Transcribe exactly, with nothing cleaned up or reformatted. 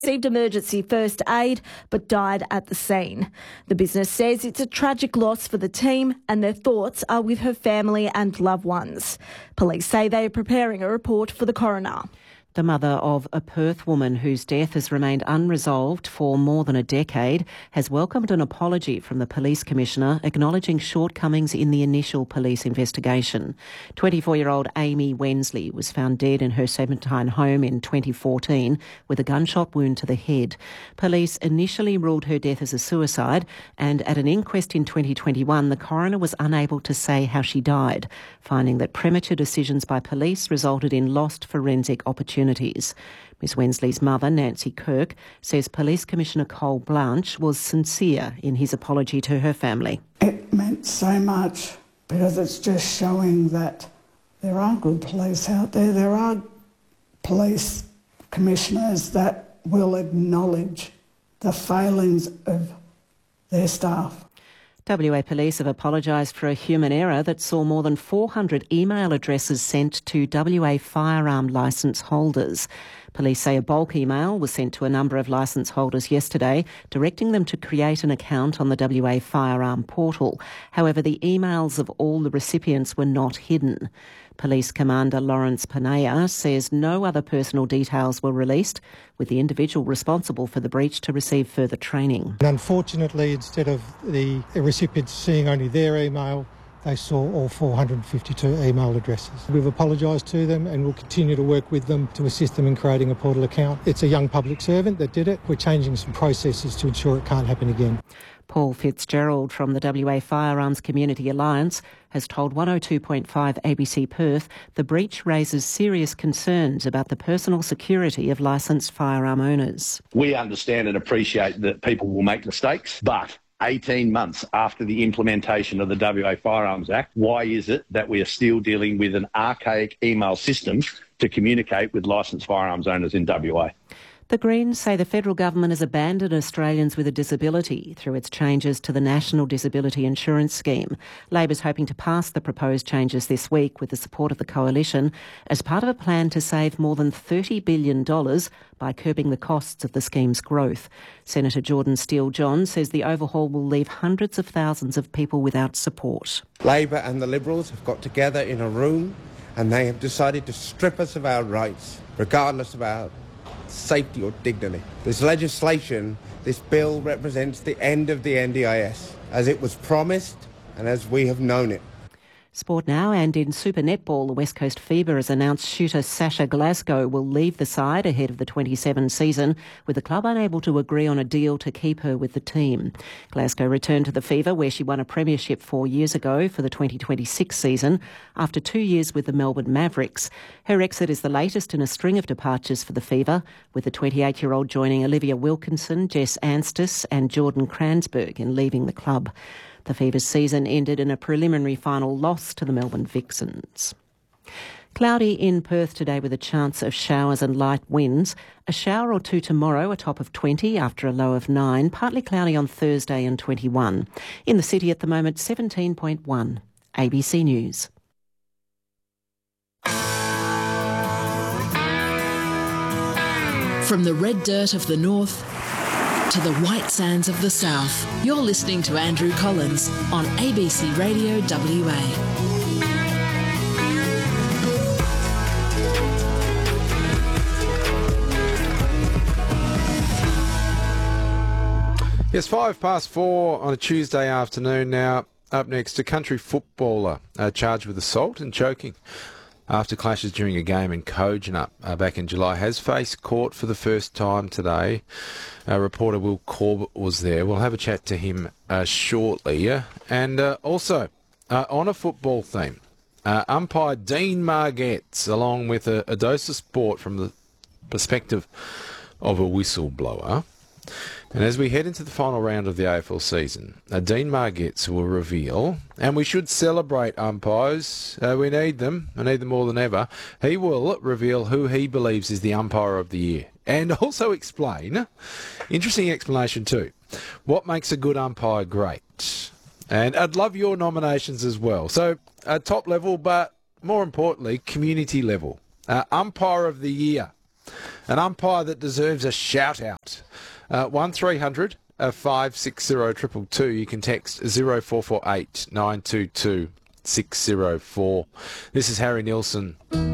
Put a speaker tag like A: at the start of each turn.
A: received emergency first aid but died at the scene. The business says it's a tragic loss for the team and their thoughts are with her family and loved ones. Police say they are preparing a report for the coroner.
B: The mother of a Perth woman whose death has remained unresolved for more than a decade has welcomed an apology from the Police Commissioner acknowledging shortcomings in the initial police investigation. twenty-four-year-old Amy Wensley was found dead in her Serpentine home in twenty fourteen with a gunshot wound to the head. Police initially ruled her death as a suicide, and at an inquest in twenty twenty-one, the coroner was unable to say how she died, finding that premature decisions by police resulted in lost forensic opportunities. Miss Wensley's mother, Nancy Kirk, says Police Commissioner Cole Blanche was sincere in his apology to her family.
C: It meant so much because it's just showing that there are good police out there. There are police commissioners that will acknowledge the failings of their staff.
B: W A Police have apologised for a human error that saw more than four hundred email addresses sent to W A firearm licence holders. Police say a bulk email was sent to a number of licence holders yesterday, directing them to create an account on the W A firearm portal. However, the emails of all the recipients were not hidden. Police Commander Lawrence Panaya says no other personal details were released, with the individual responsible for the breach to receive further training.
D: And unfortunately, instead of the recipients seeing only their email, they saw all four hundred fifty-two email addresses. We've apologised to them and we'll continue to work with them to assist them in creating a portal account. It's a young public servant that did it. We're changing some processes to ensure it can't happen again.
B: Paul Fitzgerald from the W A Firearms Community Alliance has told one oh two point five A B C Perth the breach raises serious concerns about the personal security of licensed firearm owners.
E: We understand and appreciate that people will make mistakes, but eighteen months after the implementation of the W A Firearms Act, why is it that we are still dealing with an archaic email system to communicate with licensed firearms owners in W A?
B: The Greens say the federal government has abandoned Australians with a disability through its changes to the National Disability Insurance Scheme. Labor's hoping to pass the proposed changes this week with the support of the coalition as part of a plan to save more than thirty billion dollars by curbing the costs of the scheme's growth. Senator Jordan Steele-John says the overhaul will leave hundreds of thousands of people without support.
F: Labor and the Liberals have got together in a room and they have decided to strip us of our rights, regardless of our safety or dignity. This legislation, this bill represents the end of the N D I S, as it was promised and as we have known it.
B: Sport now, and in Super Netball, the West Coast Fever has announced shooter Sasha Glasgow will leave the side ahead of the twenty-seven season, with the club unable to agree on a deal to keep her with the team. Glasgow returned to the Fever, where she won a premiership four years ago for the twenty twenty-six season, after two years with the Melbourne Mavericks. Her exit is the latest in a string of departures for the Fever, with the twenty-eight-year-old joining Olivia Wilkinson, Jess Anstis and Jordan Kransberg in leaving the club. The Fever's season ended in a preliminary final loss to the Melbourne Vixens. Cloudy in Perth today with a chance of showers and light winds. A shower or two tomorrow, a top of twenty after a low of nine. Partly cloudy on Thursday and twenty-one. In the city at the moment, seventeen point one. A B C News.
G: From the red dirt of the north to the white sands of the south, you're listening to Andrew Collins on A B C Radio W A.
H: Yes, five past four on a Tuesday afternoon now. Up next, a country footballer uh, charged with assault and choking after clashes during a game in Kojonup uh, back in July has faced court for the first time today. Uh, reporter Will Corbett was there. We'll have a chat to him uh, shortly. Uh, and uh, also, uh, on a football theme, uh, umpire Dean Margetts, along with a, a dose of sport from the perspective of a whistleblower. And as we head into the final round of the A F L season, uh, Dean Margetts will reveal, and we should celebrate umpires, uh, we need them, we need them more than ever. He will reveal who he believes is the umpire of the year, and also explain, interesting explanation too, what makes a good umpire great. And I'd love your nominations as well. So, uh, top level, but more importantly, community level. Uh, umpire of the year. An umpire that deserves a shout-out. Uh, one three hundred five six zero two two two. You can text zero four four eight nine two two six zero four. This is Harry Nilsson.